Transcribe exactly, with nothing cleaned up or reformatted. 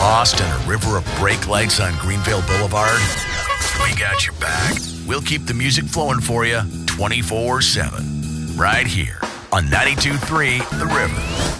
lost in a river of brake lights on Greenvale Boulevard? We got your back. We'll keep the music flowing for you twenty-four seven. Right here on ninety-two point three The River.